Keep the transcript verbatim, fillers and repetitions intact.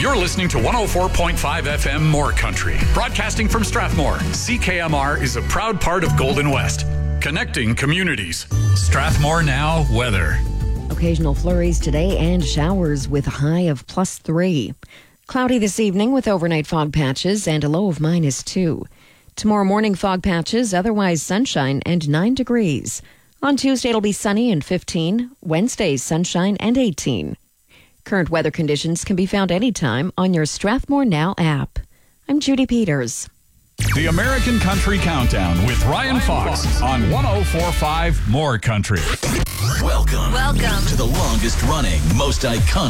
You're listening to one oh four point five F M More Country. Broadcasting from Strathmore, C K M R is a proud part of Golden West. Connecting communities. Strathmore Now weather. Occasional flurries today and showers with a high of plus three. Cloudy this evening with overnight fog patches and a low of minus two. Tomorrow morning fog patches, otherwise sunshine and nine degrees. On Tuesday it'll be sunny and fifteen. Wednesday sunshine and eighteen. Current weather conditions can be found anytime on your Strathmore Now app. I'm Judy Peters. The American Country Countdown with Ryan Fox on one oh four point five More Country. Welcome. Welcome to the longest running, most iconic